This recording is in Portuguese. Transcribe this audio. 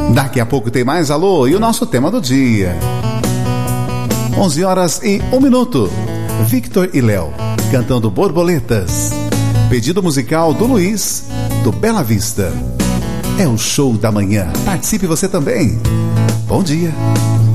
Daqui a pouco tem mais alô e o nosso tema do dia. 11 horas e 1 minuto. Victor e Léo cantando Borboletas. Pedido musical do Luiz, do Bela Vista. É o show da manhã. Participe você também. Bom dia.